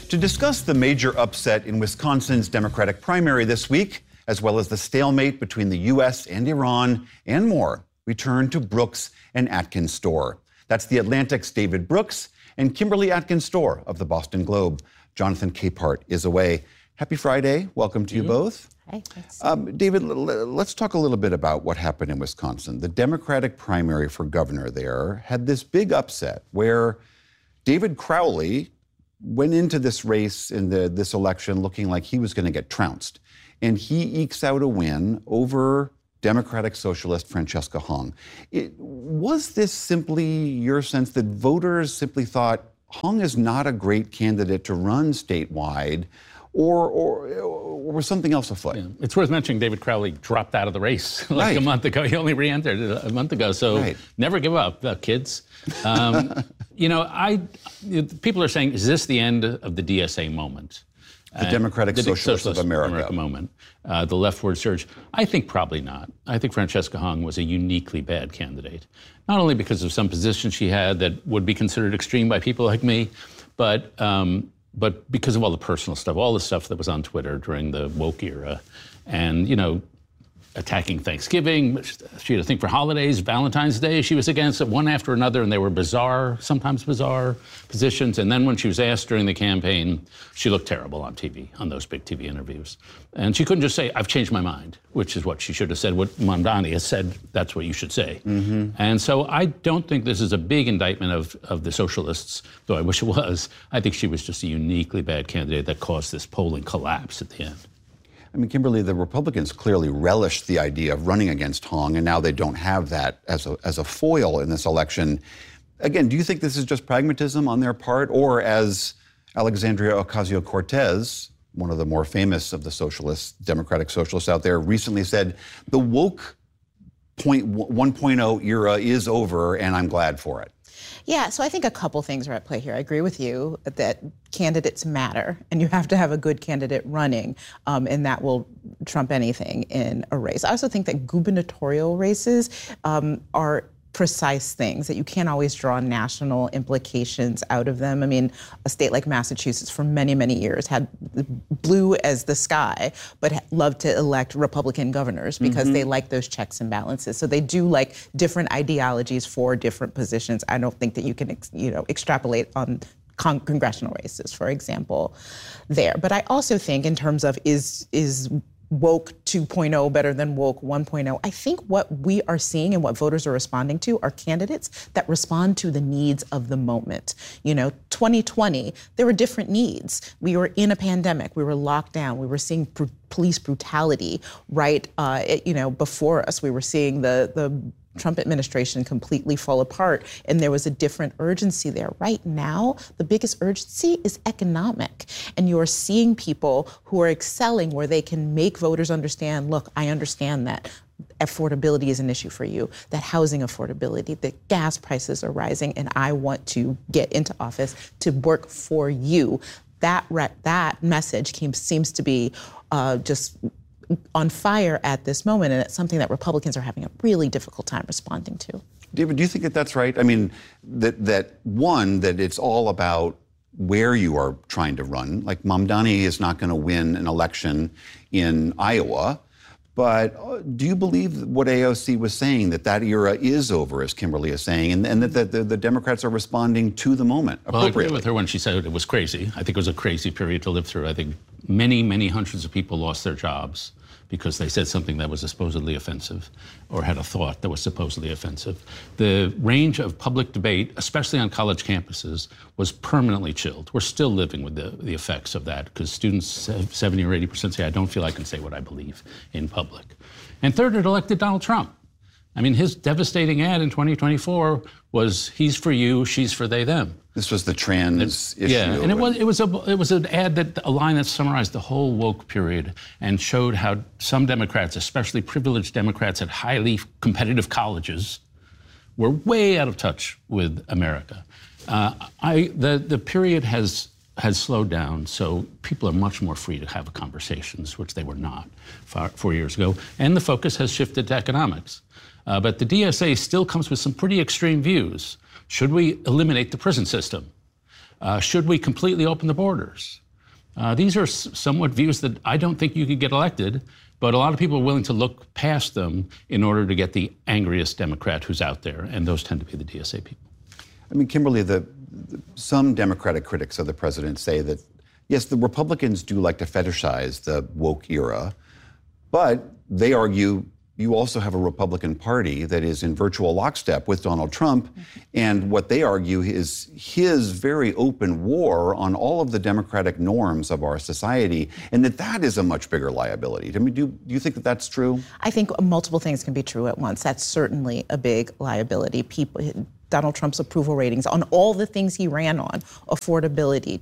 To discuss the major upset in Wisconsin's Democratic primary this week, as well as the stalemate between the U.S. and Iran, and more, we turn to Brooks and Atkins Storr. That's the Atlantic's David Brooks and Kimberly Atkins Storr of the Boston Globe. Jonathan Capehart is away. Happy Friday. Welcome to you both. Hey, thanks. David, let's talk a little bit about what happened in Wisconsin. The Democratic primary for governor there had this big upset where David Crowley went into this race in this election looking like he was going to get trounced. And he ekes out a win over Democratic Socialist Francesca Hong. Was this simply your sense that voters simply thought Hong is not a great candidate to run statewide, or was something else afoot? Yeah. It's worth mentioning David Crowley dropped out of the race a month ago. He only re-entered a month ago, so never give up, kids. People are saying, is this the end of the DSA moment? The Democratic Socialists of America moment, the leftward surge. I think probably not. I think Francesca Hong was a uniquely bad candidate, not only because of some positions she had that would be considered extreme by people like me, but because of all the personal stuff, all the stuff that was on Twitter during the woke era, and attacking Thanksgiving. She had a thing for holidays, Valentine's Day. She was against it one after another, and they were sometimes bizarre positions. And then when she was asked during the campaign, she looked terrible on TV, on those big TV interviews. And she couldn't just say, I've changed my mind, which is what she should have said. What Mamdani has said, that's what you should say. Mm-hmm. And so I don't think this is a big indictment of the socialists, though I wish it was. I think she was just a uniquely bad candidate that caused this polling collapse at the end. I mean, Kimberly, the Republicans clearly relished the idea of running against Hong, and now they don't have that as a foil in this election. Again, do you think this is just pragmatism on their part, or as Alexandria Ocasio-Cortez, one of the more famous of the socialists, Democratic socialists out there, recently said, the woke 1.0 era is over, and I'm glad for it? Yeah, so I think a couple things are at play here. I agree with you that candidates matter, and you have to have a good candidate running, and that will trump anything in a race. I also think that gubernatorial races are precise things, that you can't always draw national implications out of them. I mean, a state like Massachusetts for many, many years had blue as the sky, but loved to elect Republican governors because they like those checks and balances. So they do like different ideologies for different positions. I don't think that you can, extrapolate on congressional races, for example, there. But I also think in terms of is woke 2.0 better than woke 1.0. I think what we are seeing and what voters are responding to are candidates that respond to the needs of the moment. 2020, there were different needs. We were in a pandemic. We were locked down. We were seeing police brutality right, before us. We were seeing the Trump administration completely fall apart, and there was a different urgency there. Right now, the biggest urgency is economic, and you are seeing people who are excelling where they can make voters understand, look, I understand that affordability is an issue for you, that housing affordability, that gas prices are rising, and I want to get into office to work for you. That message seems to be just on fire at this moment, and it's something that Republicans are having a really difficult time responding to. David, do you think that that's right? I mean, that it's all about where you are trying to run. Like, Mamdani is not going to win an election in Iowa, but do you believe what AOC was saying, that era is over, as Kimberly is saying, and that the Democrats are responding to the moment appropriately? Well, I agree with her when she said it was crazy. I think it was a crazy period to live through. I think many, many hundreds of people lost their jobs because they said something that was supposedly offensive or had a thought that was supposedly offensive. The range of public debate, especially on college campuses, was permanently chilled. We're still living with the effects of that because students, 70 or 80% say, I don't feel I can say what I believe in public. And third, it elected Donald Trump. I mean, his devastating ad in 2024 was, he's for you, she's for they, them. This was the trans issue. Yeah, and it was an ad a line that summarized the whole woke period and showed how some Democrats, especially privileged Democrats at highly competitive colleges, were way out of touch with America. The period has slowed down, so people are much more free to have conversations, which they were not 4 years ago, and the focus has shifted to economics. But the DSA still comes with some pretty extreme views. Should we eliminate the prison system? Should we completely open the borders? These are somewhat views that I don't think you could get elected, but a lot of people are willing to look past them in order to get the angriest Democrat who's out there, and those tend to be the DSA people. I mean, Kimberly, some Democratic critics of the president say that, yes, the Republicans do like to fetishize the woke era, but they argue you also have a Republican Party that is in virtual lockstep with Donald Trump, and what they argue is his very open war on all of the democratic norms of our society, and that is a much bigger liability. I mean, do you think that that's true? I think multiple things can be true at once. That's certainly a big liability. Donald Trump's approval ratings on all the things he ran on, affordability,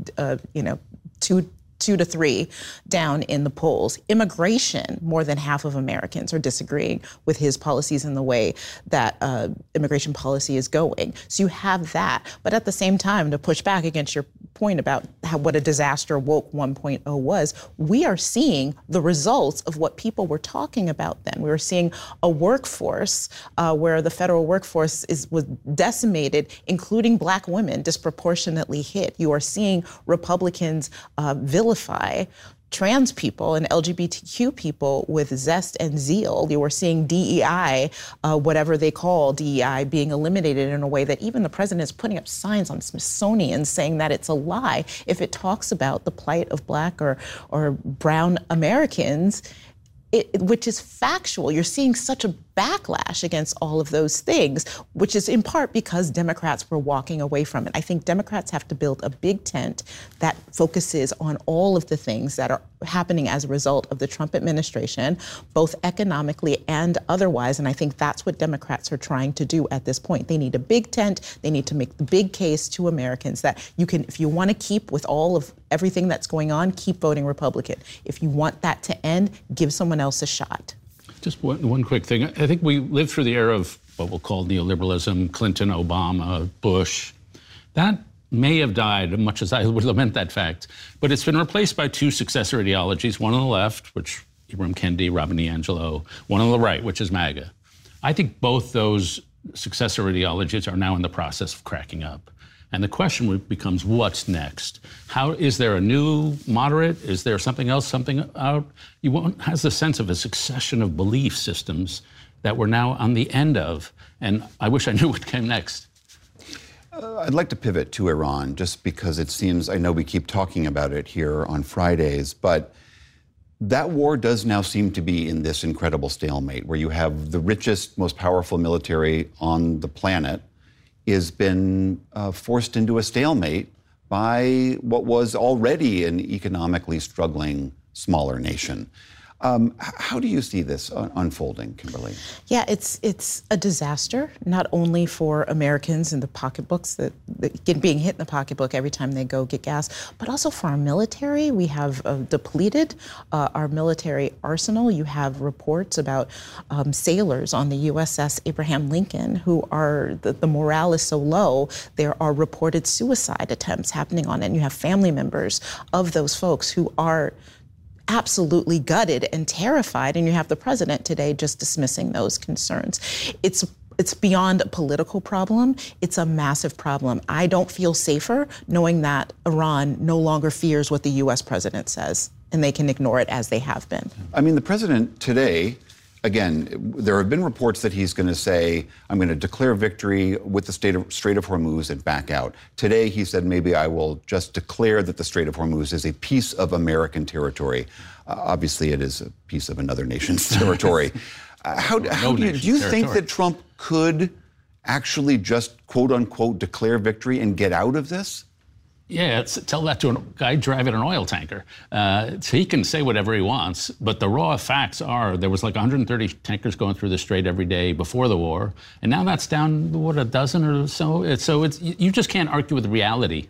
2 to 3 down in the polls. Immigration, more than half of Americans are disagreeing with his policies and the way that immigration policy is going. So you have that. But at the same time, to push back against your point about what a disaster woke 1.0 was, we are seeing the results of what people were talking about then. We were seeing a workforce where the federal workforce was decimated, including black women, disproportionately hit. You are seeing Republicans vilify trans people and LGBTQ people with zest and zeal. You are seeing DEI, whatever they call DEI, being eliminated in a way that even the president is putting up signs on Smithsonian saying that it's a lie if it talks about the plight of black or brown Americans, which is factual. You're seeing such a backlash against all of those things, which is in part because Democrats were walking away from it. I think Democrats have to build a big tent that focuses on all of the things that are happening as a result of the Trump administration, both economically and otherwise. And I think that's what Democrats are trying to do at this point. They need a big tent. They need to make the big case to Americans that you can, if you want to keep with all of everything that's going on, keep voting Republican. If you want that to end, give someone else a shot. Just one quick thing. I think we lived through the era of what we'll call neoliberalism, Clinton, Obama, Bush. That may have died, much as I would lament that fact. But it's been replaced by two successor ideologies, one on the left, which Ibram Kendi, Robin DiAngelo, one on the right, which is MAGA. I think both those successor ideologies are now in the process of cracking up. And the question becomes, what's next? Is there a new moderate? Is there something else, something out? One has the sense of a succession of belief systems that we're now on the end of. And I wish I knew what came next. I'd like to pivot to Iran, just because it seems, I know we keep talking about it here on Fridays, but that war does now seem to be in this incredible stalemate where you have the richest, most powerful military on the planet has been forced into a stalemate by what was already an economically struggling smaller nation. How do you see this unfolding, Kimberly? Yeah, it's a disaster, not only for Americans and the pocketbooks that being hit in the pocketbook every time they go get gas, but also for our military. We have depleted our military arsenal. You have reports about sailors on the USS Abraham Lincoln who are, the morale is so low, there are reported suicide attempts happening on it. And you have family members of those folks who are absolutely gutted and terrified, and you have the president today just dismissing those concerns. It's beyond a political problem. It's a massive problem. I don't feel safer knowing that Iran no longer fears what the U.S. president says, and they can ignore it as they have been. I mean, the president today, again, there have been reports that he's going to say, I'm going to declare victory with the Strait of Hormuz and back out. Today, he said, maybe I will just declare that the Strait of Hormuz is a piece of American territory. Obviously, it is a piece of another nation's territory. Do you think that Trump could actually just, quote unquote, declare victory and get out of this? Yeah, tell that to a guy driving an oil tanker. So he can say whatever he wants, but the raw facts are there was like 130 tankers going through the Strait every day before the war, and now that's down, what, a dozen or so? You just can't argue with reality.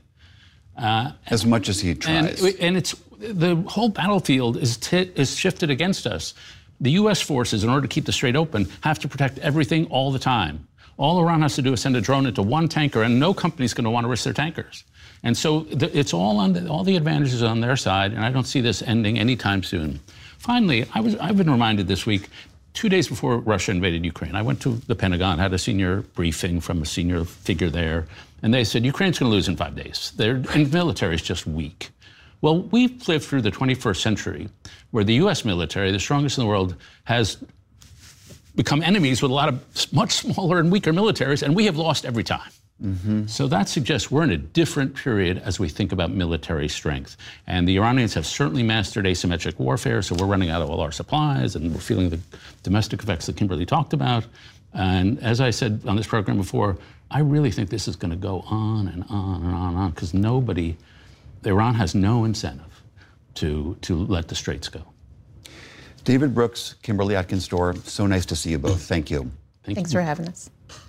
As much as he tries. And it's the whole battlefield is shifted against us. The U.S. forces, in order to keep the Strait open, have to protect everything all the time. All Iran has to do is send a drone into one tanker, and no company's going to want to risk their tankers. And so it's all all the advantages on their side, and I don't see this ending anytime soon. Finally, I've been reminded this week, 2 days before Russia invaded Ukraine, I went to the Pentagon, had a senior briefing from a senior figure there, and they said, Ukraine's going to lose in 5 days. And the military is just weak. Well, we've lived through the 21st century where the U.S. military, the strongest in the world, has become enemies with a lot of much smaller and weaker militaries, and we have lost every time. Mm-hmm. So that suggests we're in a different period as we think about military strength. And the Iranians have certainly mastered asymmetric warfare, so we're running out of all our supplies, and we're feeling the domestic effects that Kimberly talked about. And as I said on this program before, I really think this is going to go on and on and on and on, because Iran has no incentive to let the Straits go. David Brooks, Kimberly Atkins-Storr, so nice to see you both. Thank you. Thanks for having us.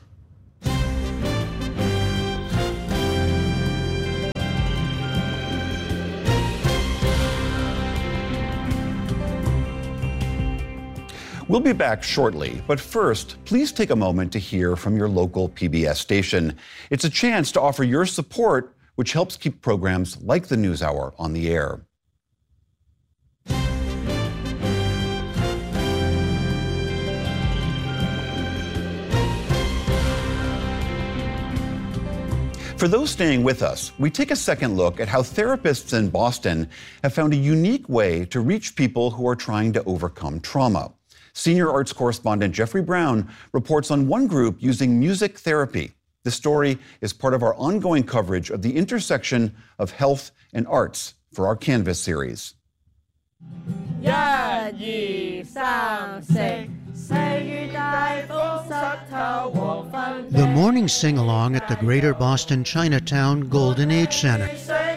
We'll be back shortly, but first, please take a moment to hear from your local PBS station. It's a chance to offer your support, which helps keep programs like the NewsHour on the air. For those staying with us, we take a second look at how therapists in Boston have found a unique way to reach people who are trying to overcome trauma. Senior arts correspondent Jeffrey Brown reports on one group using music therapy. The story is part of our ongoing coverage of the intersection of health and arts for our Canvas series. The morning sing-along at the Greater Boston Chinatown Golden Age Center.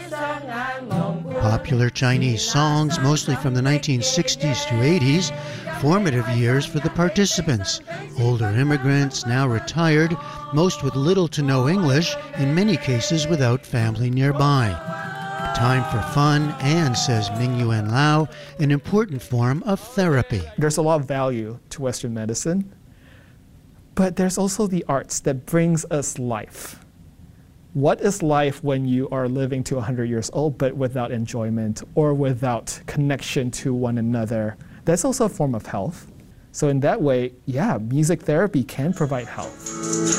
Popular Chinese songs, mostly from the 1960s to 80s, formative years for the participants. Older immigrants, now retired, most with little to no English, in many cases without family nearby. A time for fun and, says Mingyuan Lau, an important form of therapy. There's a lot of value to Western medicine, but there's also the arts that brings us life. What is life when you are living to 100 years old but without enjoyment or without connection to one another? That's also a form of health. So in that way, yeah, music therapy can provide health.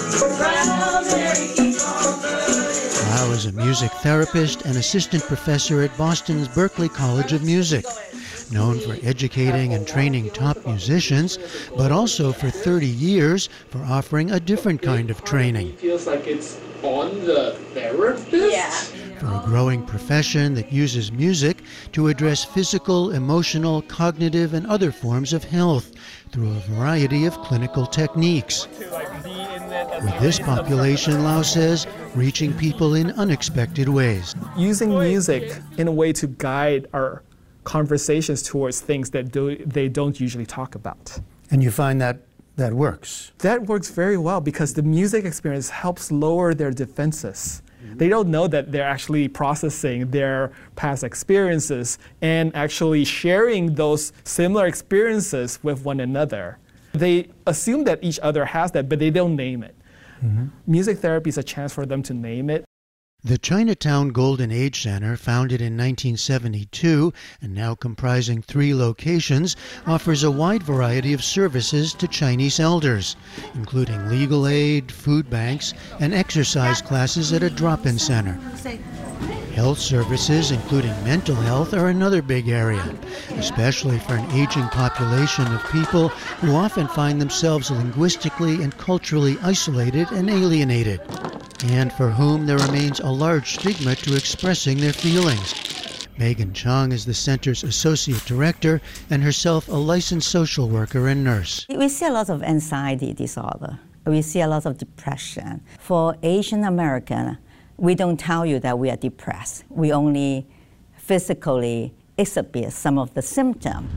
Lau is a music therapist and assistant professor at Boston's Berklee College of Music, known for educating and training top musicians, but also for 30 years for offering a different kind of training. It feels like it's on the therapist? Yeah. For a growing profession that uses music to address physical, emotional, cognitive, and other forms of health through a variety of clinical techniques. With this population, Lau says, reaching people in unexpected ways. Using music in a way to guide our conversations towards things that they don't usually talk about. And you find that works? That works very well because the music experience helps lower their defenses. They don't know that they're actually processing their past experiences and actually sharing those similar experiences with one another. They assume that each other has that, but they don't name it. Mm-hmm. Music therapy is a chance for them to name it. The Chinatown Golden Age Center, founded in 1972 and now comprising 3 locations, offers a wide variety of services to Chinese elders, including legal aid, food banks, and exercise classes at a drop-in center. Health services, including mental health, are another big area, especially for an aging population of people who often find themselves linguistically and culturally isolated and alienated, and for whom there remains a large stigma to expressing their feelings. Megan Chong is the center's associate director and herself a licensed social worker and nurse. We see a lot of anxiety disorder. We see a lot of depression. For Asian American, we don't tell you that we are depressed. We only physically exhibit some of the symptoms.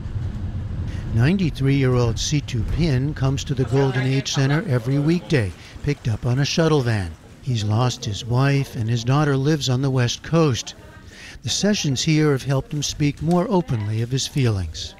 93-year-old Situ Pin comes to the Golden Age Center every weekday, picked up on a shuttle van. He's lost his wife, and his daughter lives on the West Coast. The sessions here have helped him speak more openly of his feelings.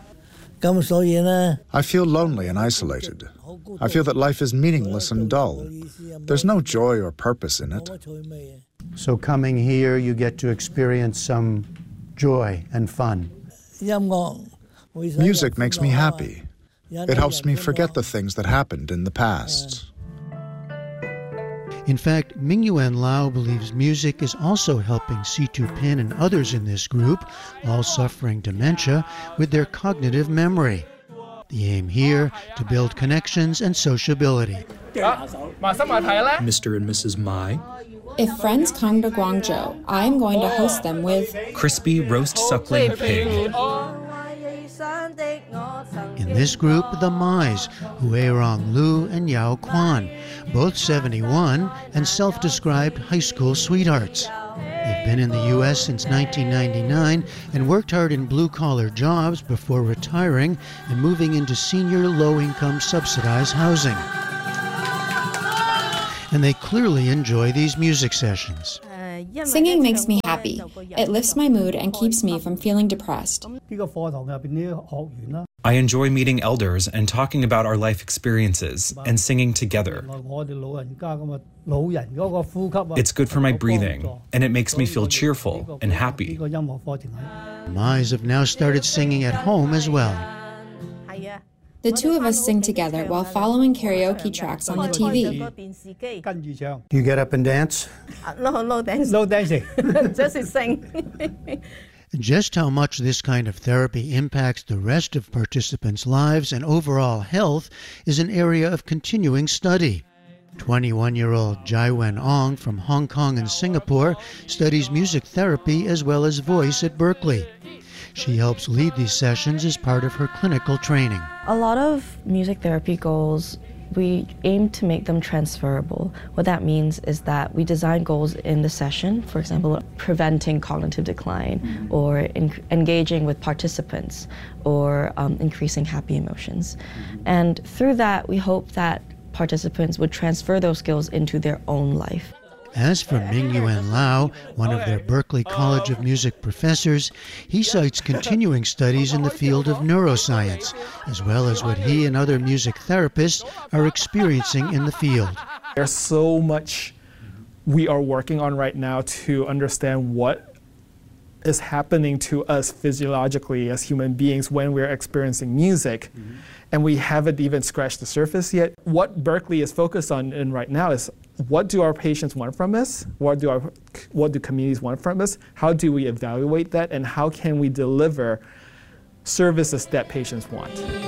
I feel lonely and isolated. I feel that life is meaningless and dull. There's no joy or purpose in it. So coming here, you get to experience some joy and fun. Music makes me happy. It helps me forget the things that happened in the past. In fact, Mingyuan Lau believes music is also helping Situ Pin and others in this group, all suffering dementia, with their cognitive memory. The aim here, to build connections and sociability. Mr. and Mrs. Mai. If friends come to Guangzhou, I am going to host them with crispy roast suckling pig. In this group, the Mais, Huirong Lu and Yao Quan, both 71 and self-described high school sweethearts. They've been in the U.S. since 1999 and worked hard in blue-collar jobs before retiring and moving into senior low-income subsidized housing. And they clearly enjoy these music sessions. Singing makes me happy. It lifts my mood and keeps me from feeling depressed. I enjoy meeting elders and talking about our life experiences and singing together. It's good for my breathing, and it makes me feel cheerful and happy. Mais have now started singing at home as well. The two of us sing together while following karaoke tracks on the TV. You get up and dance? No dancing. No dancing. Just sing. Just how much this kind of therapy impacts the rest of participants' lives and overall health is an area of continuing study. 21-year-old Jai Wen Ong from Hong Kong and Singapore studies music therapy as well as voice at Berkeley. She helps lead these sessions as part of her clinical training. A lot of music therapy goals, we aim to make them transferable. What that means is that we design goals in the session, for example, preventing cognitive decline, or engaging with participants, or increasing happy emotions. And through that, we hope that participants would transfer those skills into their own life. As for Mingyuan Lau, one of their Berklee College of Music professors, he cites continuing studies in the field of neuroscience, as well as what he and other music therapists are experiencing in the field. There's so much we are working on right now to understand what is happening to us physiologically as human beings when we're experiencing music. And we haven't even scratched the surface yet. What Berkeley is focused on right now is, what do our patients want from us? What do communities want from us? How do we evaluate that? And how can we deliver services that patients want?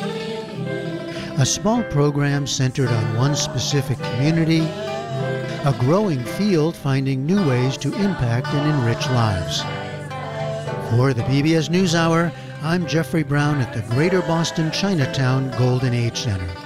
A small program centered on one specific community, a growing field finding new ways to impact and enrich lives. For the PBS NewsHour, I'm Jeffrey Brown at the Greater Boston Chinatown Golden Age Center.